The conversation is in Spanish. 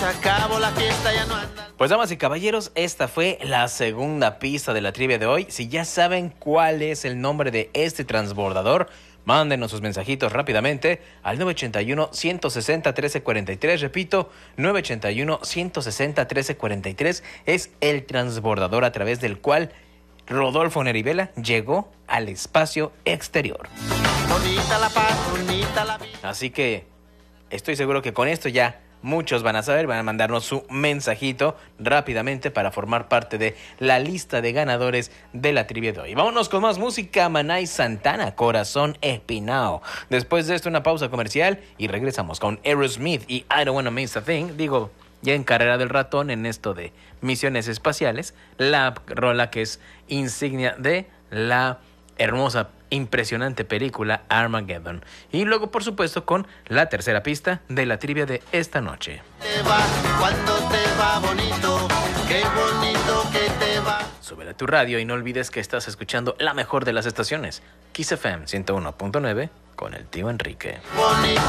Se acabó la fiesta, ya no anda. Pues damas y caballeros, esta fue la segunda pista de la trivia de hoy. Si ya saben cuál es el nombre de este transbordador, mándenos sus mensajitos rápidamente al 981-160-1343. Repito, 981-160-1343 es el transbordador a través del cual Rodolfo Nerivela llegó al espacio exterior. Bonita la paz, bonita la vida. Así que estoy seguro que con esto ya muchos van a saber, van a mandarnos su mensajito rápidamente para formar parte de la lista de ganadores de la trivia de hoy. Vámonos con más música. Maná y Santana, Corazón Espinao. Después de esto, una pausa comercial y regresamos con Aerosmith y I Don't Wanna Miss a Thing. Digo, ya en carrera del ratón en esto de misiones espaciales, la rola que es insignia de la hermosa, impresionante película Armageddon. Y luego, por supuesto, con la tercera pista de la trivia de esta noche. Te va, cuando te va bonito, qué bonito que te va. Súbele a tu radio y no olvides que estás escuchando la mejor de las estaciones, Kiss FM 101.9 con el tío Enrique. Bonito.